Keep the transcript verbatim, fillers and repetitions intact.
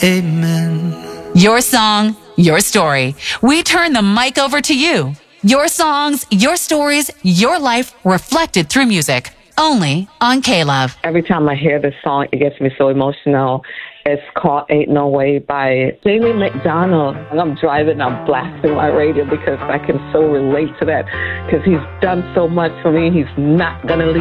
Amen. Your song, your story. We turn the mic over to you. Your songs, your stories, your life reflected through music. Only on K-Love. Every time I hear this song, it gets me so emotional. It's called Ain't No Way by Jamie McDonald. And I'm driving, I'm blasting my radio because I can so relate to that because he's done so much for me. He's not going to leave